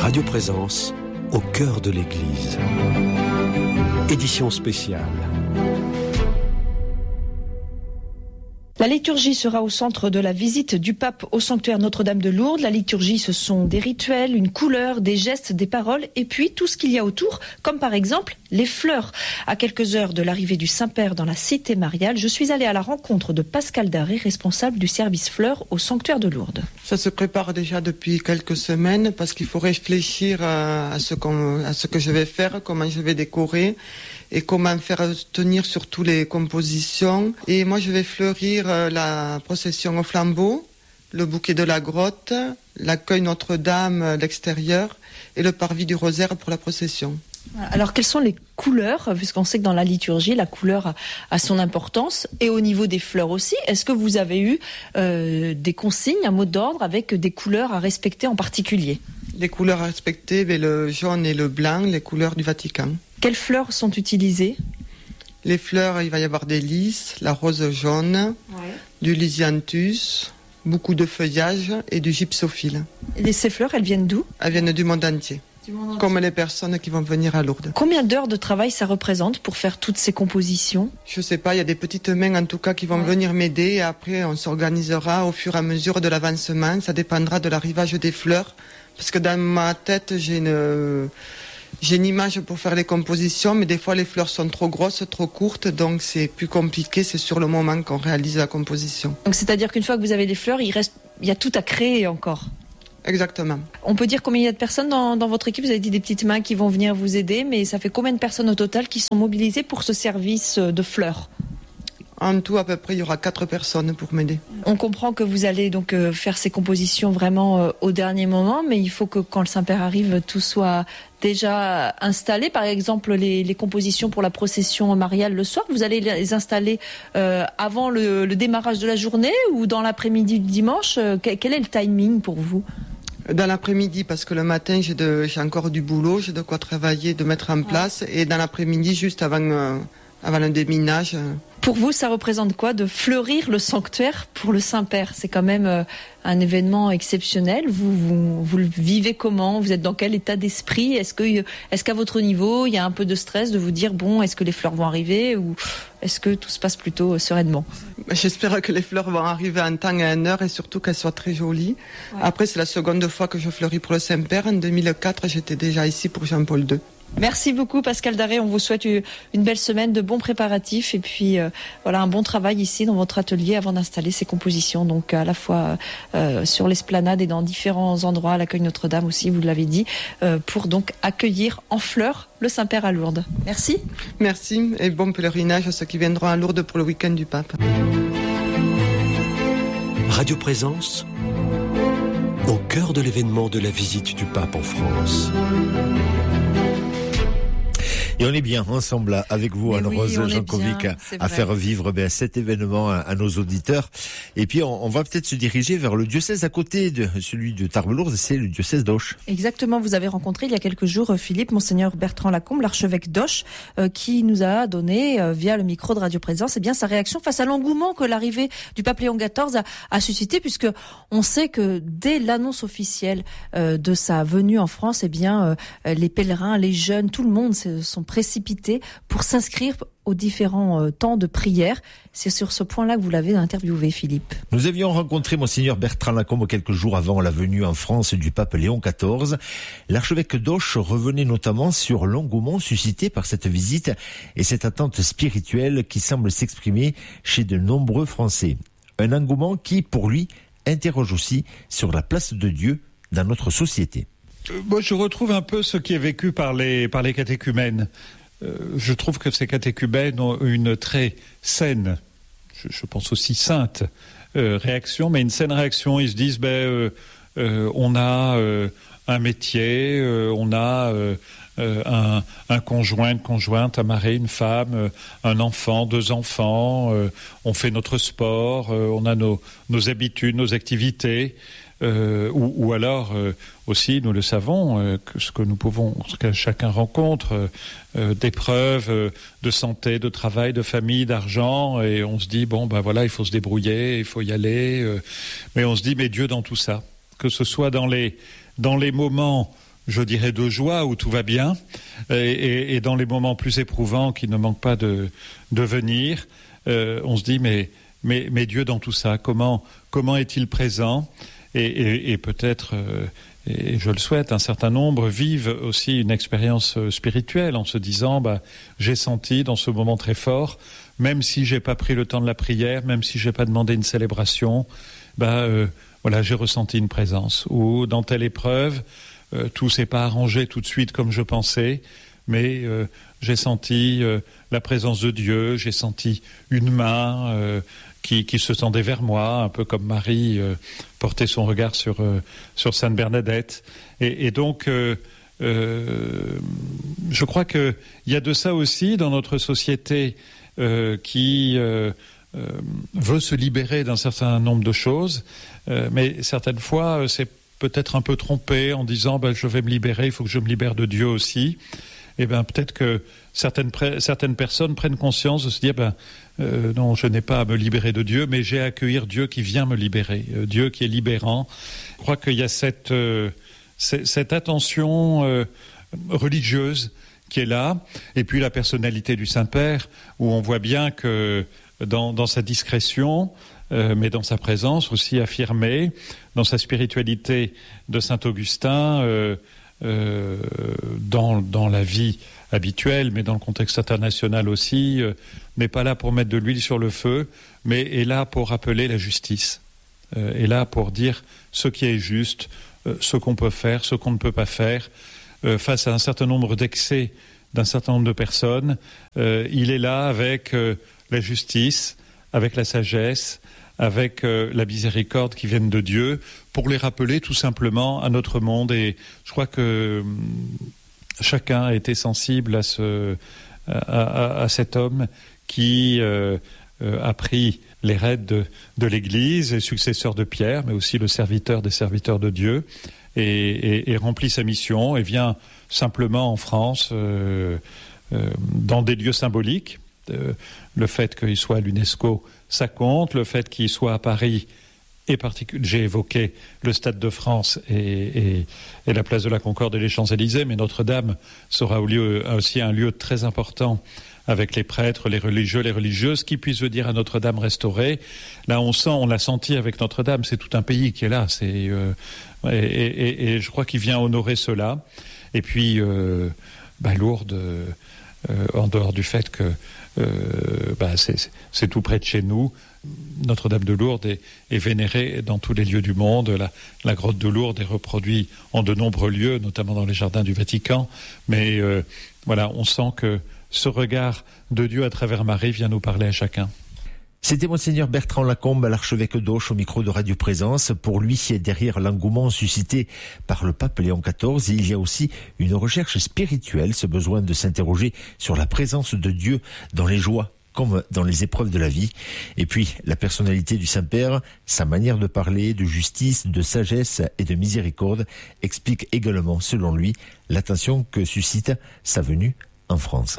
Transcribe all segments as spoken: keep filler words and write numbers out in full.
Radio Présence, au cœur de l'Église. Édition spéciale. La liturgie sera au centre de la visite du pape au sanctuaire Notre-Dame de Lourdes. La liturgie, ce sont des rituels, une couleur, des gestes, des paroles et puis tout ce qu'il y a autour, comme par exemple les fleurs. À quelques heures de l'arrivée du Saint-Père dans la cité mariale, je suis allée à la rencontre de Pascal Daré, responsable du service fleurs au sanctuaire de Lourdes. Ça se prépare déjà depuis quelques semaines parce qu'il faut réfléchir à ce, qu'on, à ce que je vais faire, comment je vais décorer et comment faire tenir surtout les compositions. Et moi, je vais fleurir la procession au flambeau, le bouquet de la grotte, l'accueil Notre-Dame à l'extérieur et le parvis du rosaire pour la procession. Alors, quelles sont les couleurs, puisqu'on sait que dans la liturgie, la couleur a, a son importance, et au niveau des fleurs aussi. Est-ce que vous avez eu euh, des consignes, un mot d'ordre avec des couleurs à respecter en particulier ? Les couleurs à respecter, le jaune et le blanc, les couleurs du Vatican. Quelles fleurs sont utilisées ? Les fleurs, il va y avoir des lys, la rose jaune, ouais. Du lisianthus, beaucoup de feuillage et du gypsophile. Et ces fleurs, elles viennent d'où ? Elles viennent du monde entier. Du monde entier. Comme les personnes qui vont venir à Lourdes. Combien d'heures de travail ça représente pour faire toutes ces compositions ? Je sais pas, il y a des petites mains en tout cas qui vont ouais. venir m'aider et après on s'organisera au fur et à mesure de l'avancement. Ça dépendra de l'arrivage des fleurs. Parce que dans ma tête, j'ai une, j'ai une image pour faire les compositions, mais des fois les fleurs sont trop grosses, trop courtes, donc c'est plus compliqué, c'est sur le moment qu'on réalise la composition. Donc c'est-à-dire qu'une fois que vous avez les fleurs, il reste, il y a tout à créer encore ? Exactement. On peut dire combien il y a de personnes dans, dans votre équipe ? Vous avez dit des petites mains qui vont venir vous aider, mais ça fait combien de personnes au total qui sont mobilisées pour ce service de fleurs ? En tout, à peu près, il y aura quatre personnes pour m'aider. On comprend que vous allez donc euh, faire ces compositions vraiment euh, au dernier moment, mais il faut que quand le Saint-Père arrive, tout soit déjà installé. Par exemple, les, les compositions pour la procession mariale le soir, vous allez les installer euh, avant le, le démarrage de la journée ou dans l'après-midi du dimanche ? Quel est le timing pour vous ? Dans l'après-midi, parce que le matin, j'ai, de, j'ai encore du boulot, j'ai de quoi travailler, de mettre en place. Ouais. Et dans l'après-midi, juste avant... Euh, avant le déminage. Pour vous, ça représente quoi de fleurir le sanctuaire pour le Saint-Père ? C'est quand même euh, un événement exceptionnel. Vous, vous, vous le vivez comment ? Vous êtes dans quel état d'esprit ? Est-ce que, est-ce qu'à votre niveau, il y a un peu de stress de vous dire, bon, est-ce que les fleurs vont arriver ou est-ce que tout se passe plutôt sereinement ? J'espère que les fleurs vont arriver en temps et en heure et surtout qu'elles soient très jolies. Ouais. Après, c'est la seconde fois que je fleuris pour le Saint-Père. En deux mille quatre, j'étais déjà ici pour Jean-Paul deux. Merci beaucoup Pascal Daré, on vous souhaite une belle semaine, de bons préparatifs et puis euh, voilà un bon travail ici dans votre atelier avant d'installer ces compositions, donc à la fois euh, sur l'esplanade et dans différents endroits, à l'accueil Notre-Dame aussi, vous l'avez dit, euh, pour donc accueillir en fleurs le Saint-Père à Lourdes. Merci. Merci et bon pèlerinage à ceux qui viendront à Lourdes pour le week-end du Pape. Radio Présence, au cœur de l'événement de la visite du Pape en France. Et on est bien ensemble avec vous, Anne-Rose oui, Jankovic, à, à faire vivre ben, cet événement à, à nos auditeurs. Et puis, on, on va peut-être se diriger vers le diocèse à côté de celui de Tarbes-Lourdes, c'est le diocèse d'Auch. Exactement, vous avez rencontré il y a quelques jours Philippe, Monseigneur Bertrand Lacombe, l'archevêque d'Auch, euh, qui nous a donné, euh, via le micro de Radio Présence, eh bien, sa réaction face à l'engouement que l'arrivée du pape Léon quatorze a, a suscité, puisque on sait que dès l'annonce officielle euh, de sa venue en France, eh bien, euh, les pèlerins, les jeunes, tout le monde se sont précipités pour s'inscrire aux différents euh, temps de prière. C'est sur ce point-là que vous l'avez interviewé, Philippe. Nous avions rencontré Monseigneur Bertrand Lacombe quelques jours avant la venue en France du pape Léon quatorze. L'archevêque d'Auch revenait notamment sur l'engouement suscité par cette visite et cette attente spirituelle qui semble s'exprimer chez de nombreux Français. Un engouement qui, pour lui, interroge aussi sur la place de Dieu dans notre société. Moi, je retrouve un peu ce qui est vécu par les, par les catéchumènes. Euh, je trouve que ces catéchumènes ont une très saine, je, je pense aussi sainte, euh, réaction, mais une saine réaction. Ils se disent, ben, euh, euh, on a euh, un métier, euh, on a euh, euh, un, un conjoint, une conjointe, un mari, une femme, euh, un enfant, deux enfants, euh, on fait notre sport, euh, on a nos, nos habitudes, nos activités. Euh, ou, ou alors euh, aussi, nous le savons, euh, que ce que nous pouvons, ce que chacun rencontre, euh, euh, d'épreuves euh, de santé, de travail, de famille, d'argent, et on se dit bon ben voilà, il faut se débrouiller, il faut y aller, euh, mais on se dit mais Dieu dans tout ça, que ce soit dans les dans les moments je dirais, de joie où tout va bien, et, et, et dans les moments plus éprouvants qui ne manquent pas de, de venir, euh, on se dit mais, mais, mais Dieu dans tout ça, comment, comment est-il présent? Et, et, et peut-être, euh, et je le souhaite, un certain nombre vivent aussi une expérience spirituelle en se disant bah, j'ai senti dans ce moment très fort, même si j'ai pas pris le temps de la prière, même si j'ai pas demandé une célébration, bah, euh, voilà, j'ai ressenti une présence. Ou dans telle épreuve, euh, tout s'est pas arrangé tout de suite comme je pensais, mais euh, j'ai senti euh, la présence de Dieu, j'ai senti une main euh, qui, qui se tendait vers moi, un peu comme Marie euh, portait son regard sur, euh, sur Sainte Bernadette. Et, et donc, euh, euh, je crois qu'il y a de ça aussi dans notre société euh, qui euh, euh, veut se libérer d'un certain nombre de choses, euh, mais certaines fois, c'est peut-être un peu trompé en disant ben, « je vais me libérer, il faut que je me libère de Dieu aussi ». Eh bien, peut-être que certaines, certaines personnes prennent conscience de se dire ben, euh, non, je n'ai pas à me libérer de Dieu, mais j'ai à accueillir Dieu qui vient me libérer, euh, Dieu qui est libérant. Je crois qu'il y a cette, euh, cette attention euh, religieuse qui est là, et puis la personnalité du Saint-Père, où on voit bien que dans, dans sa discrétion, euh, mais dans sa présence aussi affirmée, dans sa spiritualité de Saint-Augustin, euh, euh, dans, dans la vie habituelle, mais dans le contexte international aussi, euh, n'est pas là pour mettre de l'huile sur le feu, mais est là pour rappeler la justice, euh, est là pour dire ce qui est juste, euh, ce qu'on peut faire, ce qu'on ne peut pas faire, euh, face à un certain nombre d'excès d'un certain nombre de personnes. Euh, il est là avec euh, la justice, avec la sagesse, avec euh, la miséricorde qui viennent de Dieu, pour les rappeler tout simplement à notre monde. Et je crois que euh, chacun a été sensible à, ce, à, à, à cet homme qui euh, euh, a pris les rênes de, de l'Église, et successeur de Pierre, mais aussi le serviteur des serviteurs de Dieu, et, et, et remplit sa mission, et vient simplement en France, euh, euh, dans des lieux symboliques. Euh, le fait qu'il soit à l'UNESCO, ça compte. Le fait qu'il soit à Paris, et particul- j'ai évoqué le Stade de France et, et, et la place de la Concorde et les Champs-Élysées, mais Notre-Dame sera au lieu, aussi un lieu très important, avec les prêtres, les religieux, les religieuses, qui puissent dire à Notre-Dame restaurée. Là, on sent, on l'a senti avec Notre-Dame, c'est tout un pays qui est là. C'est, euh, et, et, et je crois qu'il vient honorer cela. Et puis, euh, bah, Lourdes, euh, en dehors du fait que euh, bah, c'est, c'est tout près de chez nous, Notre-Dame de Lourdes est, est vénérée dans tous les lieux du monde. La, la grotte de Lourdes est reproduite en de nombreux lieux, notamment dans les jardins du Vatican. Mais euh, voilà, on sent que ce regard de Dieu à travers Marie vient nous parler à chacun. C'était Monseigneur Bertrand Lacombe, l'archevêque d'Auch, au micro de Radio Présence. Pour lui, derrière l'engouement suscité par le pape Léon quatorze, il y a aussi une recherche spirituelle, ce besoin de s'interroger sur la présence de Dieu dans les joies comme dans les épreuves de la vie. Et puis, la personnalité du Saint-Père, sa manière de parler, de justice, de sagesse et de miséricorde, explique également, selon lui, l'attention que suscite sa venue en France.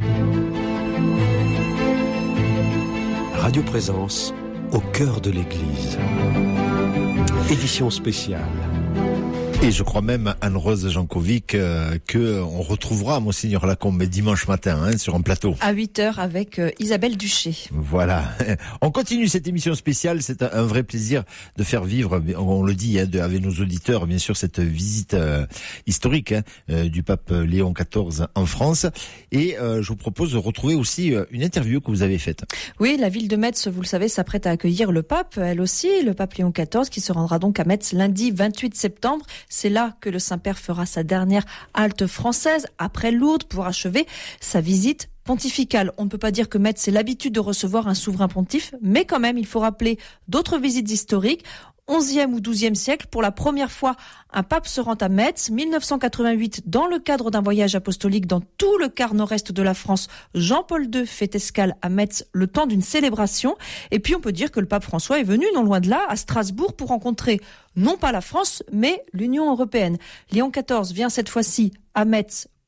Radio Présence, au cœur de l'Église. Édition spéciale. Et je crois même, Anne-Rose Jankovic, euh, qu'on retrouvera Monseigneur Lacombe dimanche matin hein, sur un plateau. À huit heures avec euh, Isabelle Duché. Voilà. On continue cette émission spéciale. C'est un, un vrai plaisir de faire vivre, on le dit, hein, de, avec nos auditeurs, bien sûr, cette visite euh, historique hein, euh, du pape Léon quatorze en France. Et euh, je vous propose de retrouver aussi euh, une interview que vous avez faite. Oui, la ville de Metz, vous le savez, s'apprête à accueillir le pape, elle aussi, le pape Léon quatorze, qui se rendra donc à Metz lundi vingt-huit septembre. C'est là que le Saint-Père fera sa dernière halte française après Lourdes pour achever sa visite pontificale. On ne peut pas dire que Metz ait l'habitude de recevoir un souverain pontife, mais quand même, il faut rappeler d'autres visites historiques. onzième ou douzième siècle, pour la première fois, un pape se rend à Metz. mille neuf cent quatre-vingt-huit, dans le cadre d'un voyage apostolique dans tout le quart nord-est de la France, Jean-Paul deux fait escale à Metz le temps d'une célébration. Et puis on peut dire que le pape François est venu, non loin de là, à Strasbourg pour rencontrer non pas la France, mais l'Union européenne. Léon quatorze vient cette fois-ci à Metz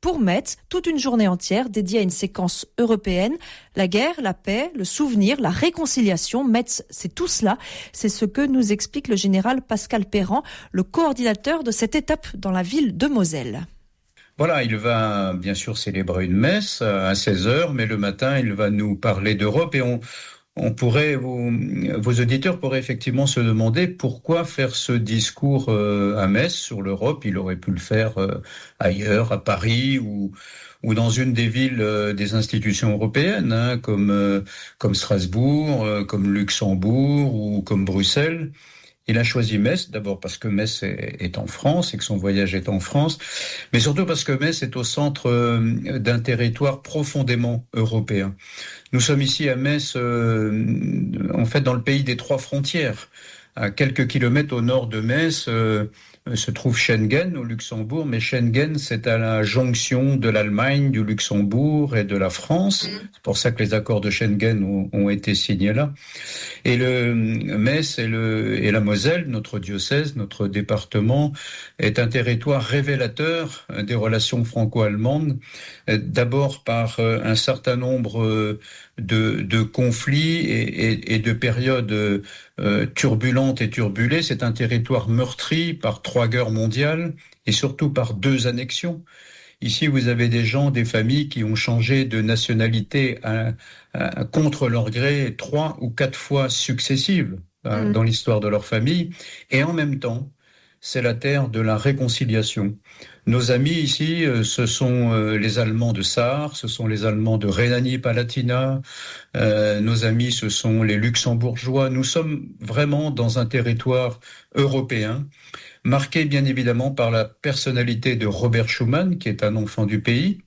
pour Metz, toute une journée entière dédiée à une séquence européenne. La guerre, la paix, le souvenir, la réconciliation. Metz, c'est tout cela. C'est ce que nous explique le général Pascal Perrand, le coordinateur de cette étape dans la ville de Moselle. Voilà, il va bien sûr célébrer une messe à seize heures, mais le matin, il va nous parler d'Europe et on, on pourrait, vous, vos auditeurs pourraient effectivement se demander pourquoi faire ce discours euh, à Metz sur l'Europe. Il aurait pu le faire euh, ailleurs, à Paris ou, ou dans une des villes euh, des institutions européennes, hein, comme, euh, comme Strasbourg, euh, comme Luxembourg ou comme Bruxelles. Il a choisi Metz, d'abord parce que Metz est, est en France et que son voyage est en France, mais surtout parce que Metz est au centre euh, d'un territoire profondément européen. Nous sommes ici à Metz, euh, en fait, dans le pays des trois frontières. À quelques kilomètres au nord de Metz euh, se trouve Schengen, au Luxembourg, mais Schengen, c'est à la jonction de l'Allemagne, du Luxembourg et de la France. C'est pour ça que les accords de Schengen ont, ont été signés là. Et le Metz et, le, et la Moselle, notre diocèse, notre département, est un territoire révélateur des relations franco-allemandes, d'abord par un certain nombre de, de conflits et, et, et de périodes euh, turbulentes et turbulées. C'est un territoire meurtri par trois guerres mondiales et surtout par deux annexions. Ici, vous avez des gens, des familles qui ont changé de nationalité à, à, contre leur gré trois ou quatre fois successives mmh. dans l'histoire de leur famille. Et en même temps, c'est la terre de la réconciliation. Nos amis ici, ce sont les Allemands de Sarre, ce sont les Allemands de Rhénanie-Palatinat, euh, nos amis, ce sont les Luxembourgeois. Nous sommes vraiment dans un territoire européen, marqué bien évidemment par la personnalité de Robert Schuman, qui est un enfant du pays,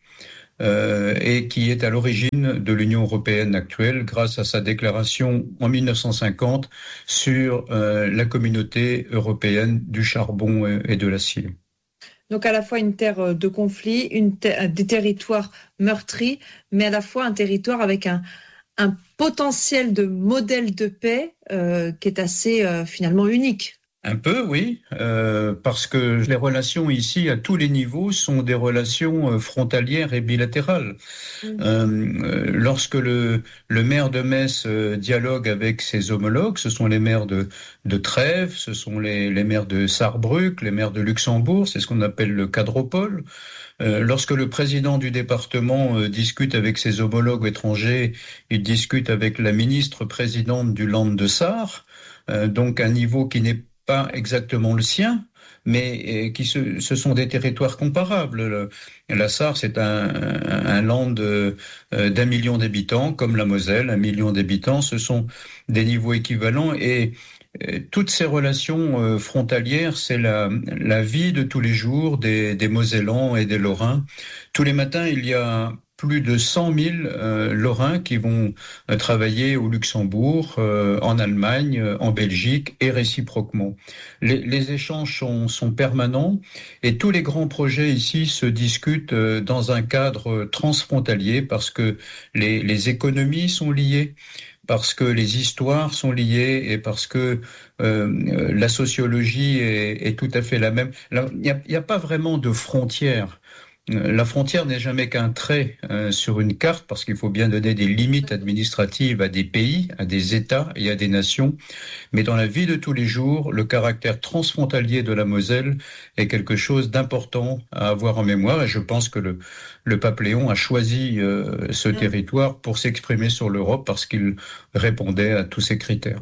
euh, et qui est à l'origine de l'Union européenne actuelle grâce à sa déclaration en mille neuf cent cinquante sur euh, la communauté européenne du charbon et de l'acier. Donc à la fois une terre de conflit, une ter- des territoires meurtris, mais à la fois un territoire avec un, un potentiel de modèle de paix euh, qui est assez euh, finalement unique. Un peu, oui, euh, parce que les relations ici, à tous les niveaux, sont des relations euh, frontalières et bilatérales. Mmh. Euh, lorsque le, le maire de Metz euh, dialogue avec ses homologues, ce sont les maires de, de Trèves, ce sont les, les maires de Sarrebruck, les maires de Luxembourg, c'est ce qu'on appelle le quadropole. Euh, lorsque le président du département euh, discute avec ses homologues étrangers, il discute avec la ministre présidente du Land de Sarre, euh, donc un niveau qui n'est pas exactement le sien, mais qui se, ce sont des territoires comparables. Le, la Sarre, c'est un, un, un land de, d'un million d'habitants, comme la Moselle, un million d'habitants. Ce sont des niveaux équivalents et euh, toutes ces relations euh, frontalières, c'est la, la vie de tous les jours des, des Mosellans et des Lorrains. Tous les matins, il y a plus de cent mille euh, Lorrains qui vont euh, travailler au Luxembourg, euh, en Allemagne, euh, en Belgique et réciproquement. Les, les échanges sont, sont permanents et tous les grands projets ici se discutent euh, dans un cadre transfrontalier parce que les, les économies sont liées, parce que les histoires sont liées et parce que euh, la sociologie est, est tout à fait la même. Il n'y a, y a pas vraiment de frontières. La frontière n'est jamais qu'un trait euh, sur une carte parce qu'il faut bien donner des limites administratives à des pays, à des États et à des nations. Mais dans la vie de tous les jours, le caractère transfrontalier de la Moselle est quelque chose d'important à avoir en mémoire. Et je pense que le, le pape Léon a choisi euh, ce territoire pour s'exprimer sur l'Europe parce qu'il répondait à tous ces critères.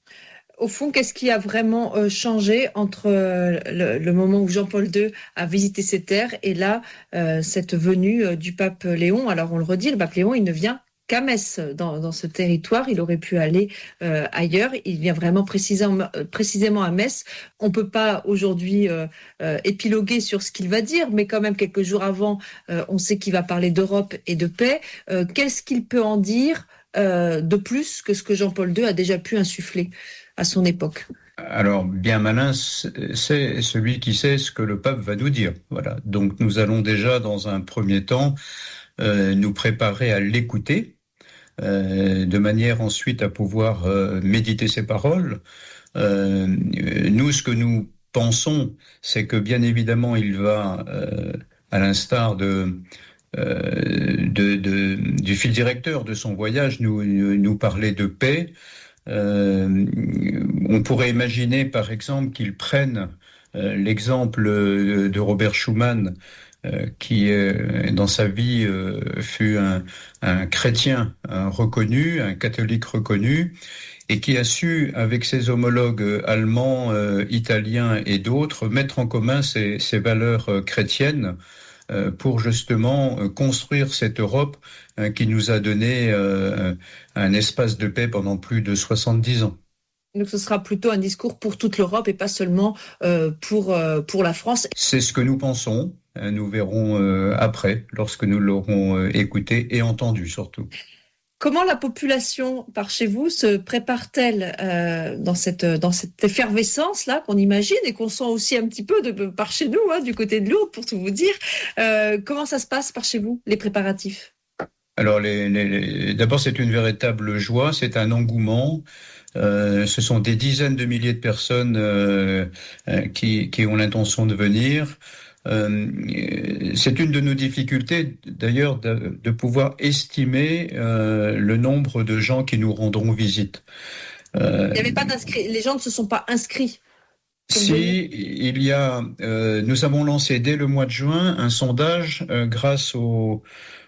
Au fond, qu'est-ce qui a vraiment euh, changé entre euh, le, le moment où Jean-Paul deux a visité ces terres et là, euh, cette venue euh, du pape Léon? Alors, on le redit, le pape Léon, il ne vient qu'à Metz dans, dans ce territoire. Il aurait pu aller euh, ailleurs. Il vient vraiment précisément, précisément à Metz. On peut pas aujourd'hui euh, euh, épiloguer sur ce qu'il va dire, mais quand même, quelques jours avant, euh, on sait qu'il va parler d'Europe et de paix. Euh, qu'est-ce qu'il peut en dire euh, de plus que ce que Jean-Paul deux a déjà pu insuffler à son époque? Alors, bien malin, c'est celui qui sait ce que le pape va nous dire. Voilà. Donc, nous allons déjà, dans un premier temps, euh, nous préparer à l'écouter, euh, de manière ensuite à pouvoir euh, méditer ses paroles. Euh, nous, ce que nous pensons, c'est que, bien évidemment, il va euh, à l'instar de, euh, de, de, du fil directeur de son voyage, nous, nous parlait de paix. Euh, on pourrait imaginer, par exemple, qu'il prenne euh, l'exemple de Robert Schuman, euh, qui, euh, dans sa vie, euh, fut un, un chrétien un reconnu, un catholique reconnu, et qui a su, avec ses homologues allemands, euh, italiens et d'autres, mettre en commun ces, ces valeurs euh, chrétiennes euh, pour justement euh, construire cette Europe euh, qui nous a donné euh, un espace de paix pendant plus de soixante-dix ans. Donc ce sera plutôt un discours pour toute l'Europe et pas seulement euh, pour, euh, pour la France. C'est ce que nous pensons. Nous verrons euh, après, lorsque nous l'aurons euh, écouté et entendu surtout. Comment la population par chez vous se prépare-t-elle euh, dans cette dans cette effervescence là qu'on imagine et qu'on sent aussi un petit peu de, de par chez nous, hein, du côté de Lourdes, pour tout vous dire. Euh, comment ça se passe par chez vous, les préparatifs? Alors, les, les, les, d'abord, c'est une véritable joie, c'est un engouement. Euh, ce sont des dizaines de milliers de personnes euh, qui, qui ont l'intention de venir. Euh, c'est une de nos difficultés, d'ailleurs, de, de pouvoir estimer euh, le nombre de gens qui nous rendront visite. Euh, il n'y avait pas d'inscrits, les gens ne se sont pas inscrits. Si, il y a, euh, nous avons lancé dès le mois de juin un sondage euh, grâce au,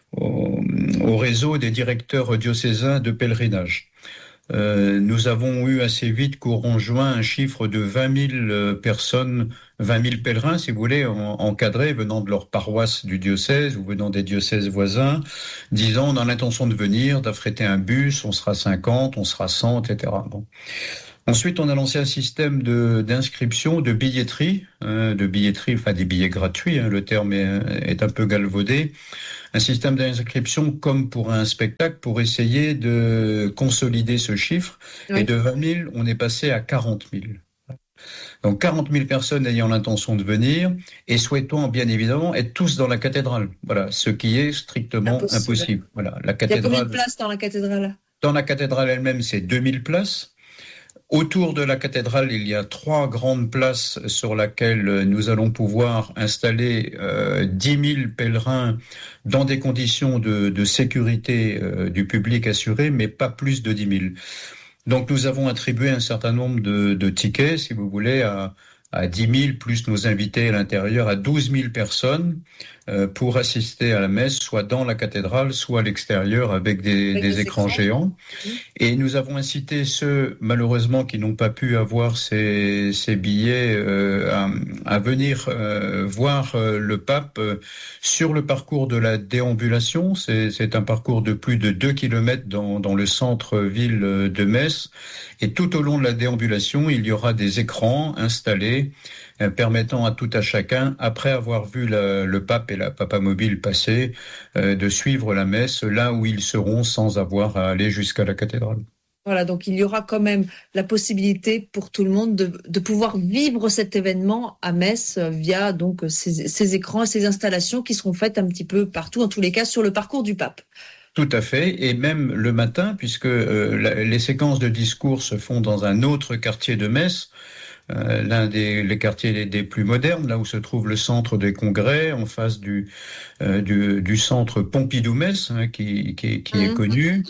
au, au réseau des directeurs diocésains de pèlerinage. Euh, nous avons eu assez vite, courant juin, un chiffre de vingt mille personnes, vingt mille pèlerins, si vous voulez, en, encadrés, venant de leur paroisse du diocèse ou venant des diocèses voisins, disant on a l'intention de venir, d'affréter un bus, on sera cinquante, on sera cent, et cetera. Bon. Ensuite, on a lancé un système de, d'inscription, de billetterie, hein, de billetterie, enfin des billets gratuits, hein, le terme est, est un peu galvaudé, un système d'inscription comme pour un spectacle pour essayer de consolider ce chiffre. Oui. Et de vingt mille, on est passé à quarante mille. Donc quarante mille personnes ayant l'intention de venir et souhaitant bien évidemment être tous dans la cathédrale. Voilà, ce qui est strictement impossible. impossible. Voilà, la cathédrale. Il y a combien de places dans la cathédrale ? Dans la cathédrale elle-même, c'est deux mille places. Autour de la cathédrale, il y a trois grandes places sur lesquelles nous allons pouvoir installer euh, dix mille pèlerins dans des conditions de, de sécurité euh, du public assurées, mais pas plus de dix mille. Donc nous avons attribué un certain nombre de, de tickets, si vous voulez, à, à dix mille, plus nos invités à l'intérieur, à douze mille personnes euh, pour assister à la messe, soit dans la cathédrale, soit à l'extérieur avec des, avec des, des écrans, écrans géants. Mmh. Et nous avons incité ceux, malheureusement, qui n'ont pas pu avoir ces, ces billets euh, à, à venir euh, voir euh, le pape euh, sur le parcours de la déambulation. C'est, c'est un parcours de plus de deux kilomètres dans, dans le centre-ville de Metz. Et tout au long de la déambulation, il y aura des écrans installés euh, permettant à tout à chacun, après avoir vu la, le pape et la papamobile passer, euh, de suivre la messe là où ils seront sans avoir à aller jusqu'à la cathédrale. Voilà, donc il y aura quand même la possibilité pour tout le monde de, de pouvoir vivre cet événement à Metz via donc ces, ces écrans et ces installations qui seront faites un petit peu partout, en tous les cas sur le parcours du pape. Tout à fait, et même le matin, puisque euh, la, les séquences de discours se font dans un autre quartier de Metz, euh, l'un des les quartiers les, des plus modernes, là où se trouve le centre des congrès, en face du euh, du, du centre Pompidou-Metz, hein, qui qui, qui mmh. est connu.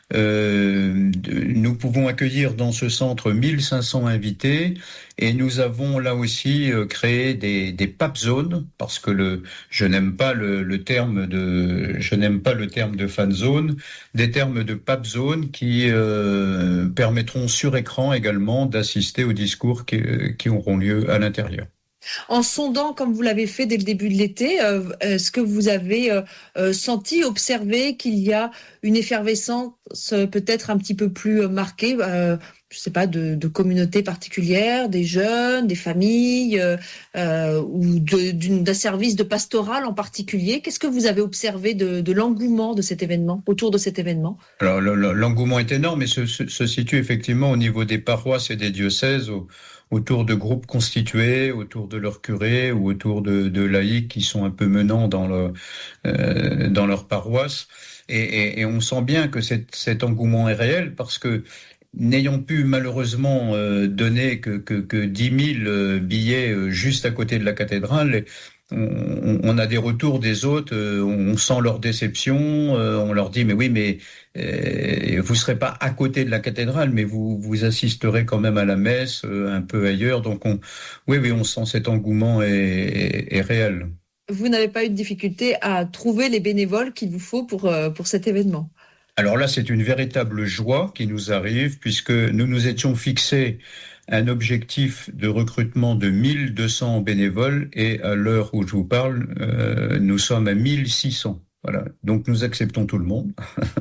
Euh, nous pouvons accueillir dans ce centre mille cinq cents invités et nous avons là aussi euh, créé des, des pape zones parce que le, je n'aime pas le, le terme de, je n'aime pas le terme de fan zone, des termes de pape zone qui euh, permettront sur écran également d'assister aux discours qui, qui auront lieu à l'intérieur. En sondant, comme vous l'avez fait dès le début de l'été, euh, est-ce que vous avez euh, senti, observé qu'il y a une effervescence euh, peut-être un petit peu plus marquée, euh, je ne sais pas, de, de communautés particulières, des jeunes, des familles, euh, ou de, d'une, d'un service de pastoral en particulier? Qu'est-ce que vous avez observé de, de l'engouement de cet événement, autour de cet événement? Alors, le, le, l'engouement est énorme et se, se, se situe effectivement au niveau des paroisses et des diocèses, au, autour de groupes constitués, autour de leurs curés ou autour de, de laïcs qui sont un peu menants dans, le, euh, dans leur paroisse. Et, et, et on sent bien que cet, cet engouement est réel parce que n'ayant pu malheureusement euh, donner que, que, que dix mille euh, billets euh, juste à côté de la cathédrale, on, on a des retours des autres, euh, on sent leur déception, euh, on leur dit mais oui mais euh, vous serez pas à côté de la cathédrale, mais vous vous assisterez quand même à la messe euh, un peu ailleurs. Donc on, oui oui, on sent cet engouement est, est, est réel. Vous n'avez pas eu de difficulté à trouver les bénévoles qu'il vous faut pour euh, pour cet événement? Alors là, c'est une véritable joie qui nous arrive puisque nous nous étions fixés un objectif de recrutement de mille deux cents bénévoles et à l'heure où je vous parle, euh, nous sommes à mille six cents. Voilà. Donc nous acceptons tout le monde.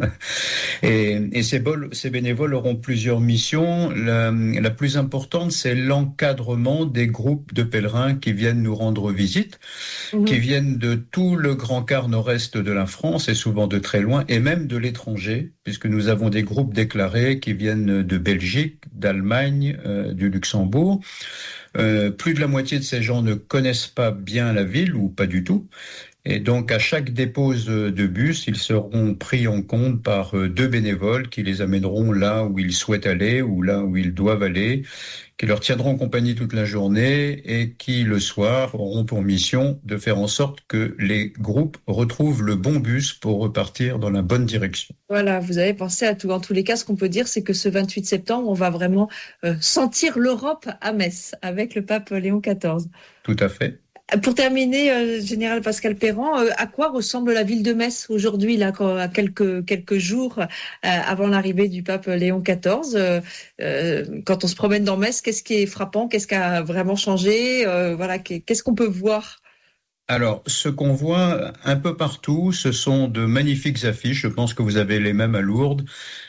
et et ces, bol, ces bénévoles auront plusieurs missions. La, la plus importante, c'est l'encadrement des groupes de pèlerins qui viennent nous rendre visite, mmh. qui viennent de tout le grand quart nord-est de la France et souvent de très loin, et même de l'étranger, puisque nous avons des groupes déclarés qui viennent de Belgique, d'Allemagne, euh, du Luxembourg. Euh, plus de la moitié de ces gens ne connaissent pas bien la ville ou pas du tout. Et donc, à chaque dépose de bus, ils seront pris en compte par deux bénévoles qui les amèneront là où ils souhaitent aller ou là où ils doivent aller, qui leur tiendront compagnie toute la journée et qui, le soir, auront pour mission de faire en sorte que les groupes retrouvent le bon bus pour repartir dans la bonne direction. Voilà, vous avez pensé à tout. En tous les cas, ce qu'on peut dire, c'est que ce vingt-huit septembre, on va vraiment euh, sentir l'Europe à Metz avec le pape Léon quatorze. Tout à fait. Pour terminer, euh, Général Pascal Perran, euh, à quoi ressemble la ville de Metz aujourd'hui, là, à quelques quelques jours euh, avant l'arrivée du pape Léon quatorze euh, euh, Quand on se promène dans Metz, qu'est-ce qui est frappant? Qu'est-ce qui a vraiment changé? euh, Voilà, qu'est-ce qu'on peut voir? Alors, ce qu'on voit un peu partout, ce sont de magnifiques affiches. Je pense que vous avez les mêmes à Lourdes.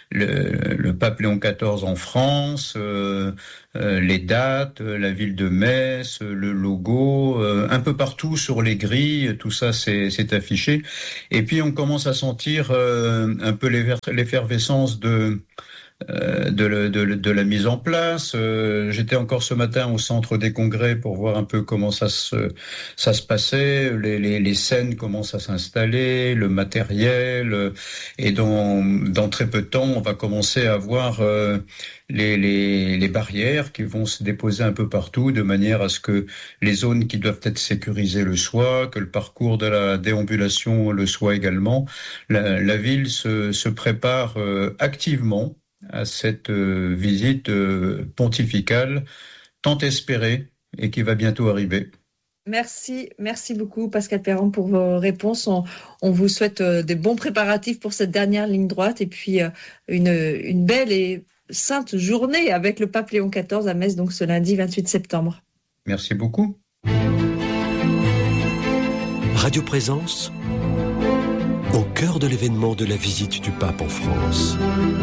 Le, le pape Léon quatorze en France, euh, euh, les dates, la ville de Metz, le logo, euh, un peu partout sur les grilles, tout ça c'est, c'est affiché. Et puis on commence à sentir euh, un peu l'effervescence de Euh, de, de, de la mise en place. Euh, j'étais encore ce matin au centre des congrès pour voir un peu comment ça se, ça se passait. Les, les, les scènes commencent à s'installer, le matériel, euh, et dans, dans très peu de temps, on va commencer à voir euh, les, les, les barrières qui vont se déposer un peu partout, de manière à ce que les zones qui doivent être sécurisées le soient, que le parcours de la déambulation le soit également. La, la ville se, se prépare euh, activement à cette euh, visite euh, pontificale tant espérée et qui va bientôt arriver. Merci, merci beaucoup Pascal Perran pour vos réponses. On, on vous souhaite euh, des bons préparatifs pour cette dernière ligne droite et puis euh, une, une belle et sainte journée avec le pape Léon quatorze à Metz, donc ce lundi vingt-huit septembre. Merci beaucoup. Radio Présence, au cœur de l'événement de la visite du pape en France.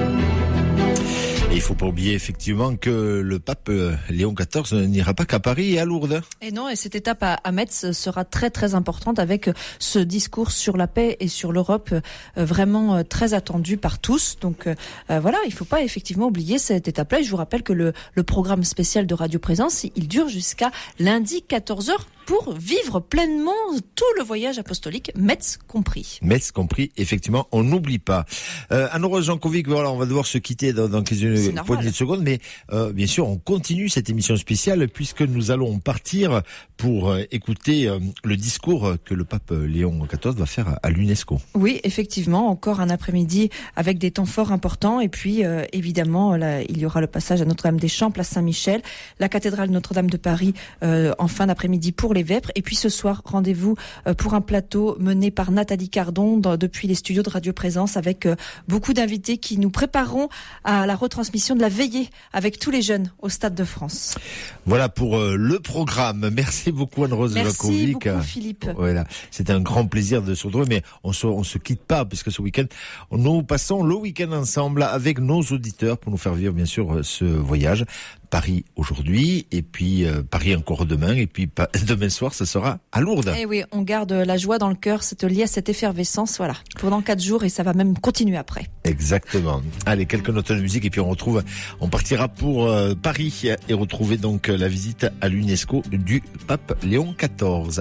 Et il ne faut pas oublier effectivement que le pape Léon quatorze n'ira pas qu'à Paris et à Lourdes. Et non, et cette étape à, à Metz sera très très importante avec ce discours sur la paix et sur l'Europe euh, vraiment euh, très attendu par tous. Donc euh, voilà, il ne faut pas effectivement oublier cette étape-là. Et je vous rappelle que le, le programme spécial de Radio Présence, il dure jusqu'à lundi quatorze heures pour vivre pleinement tout le voyage apostolique, Metz compris. Metz compris, effectivement, on n'oublie pas. Euh, Anne-Rose Jankovic, voilà, on va devoir se quitter dans, dans quelques poignées de secondes, mais euh, bien sûr, on continue cette émission spéciale puisque nous allons partir pour euh, écouter euh, le discours que le pape Léon quatorze va faire à, à l'UNESCO. Oui, effectivement, encore un après-midi avec des temps forts importants et puis euh, évidemment, là, il y aura le passage à Notre-Dame-des-Champs, place Saint-Michel, la cathédrale Notre-Dame de Paris euh, en fin d'après-midi pour les Vêpres. Et puis ce soir, rendez-vous pour un plateau mené par Nathalie Cardon dans, depuis les studios de Radio Présence avec euh, beaucoup d'invités qui nous prépareront à la retransmission de la veillée avec tous les jeunes au Stade de France. Voilà pour euh, le programme. Merci beaucoup Anne-Rose Jankovic. Merci beaucoup Philippe. Voilà, c'était un grand plaisir de se retrouver, mais on se, on se quitte pas puisque ce week-end, nous passons le week-end ensemble avec nos auditeurs pour nous faire vivre bien sûr ce voyage. Paris aujourd'hui, et puis euh, Paris encore demain, et puis pa- demain soir, ça sera à Lourdes. Eh oui, on garde la joie dans le cœur, c'est lié à cette effervescence, voilà, pendant quatre jours, et ça va même continuer après. Exactement. Allez, quelques notes de musique, et puis on retrouve, on partira pour euh, Paris, et retrouver donc la visite à l'UNESCO du pape Léon quatorze.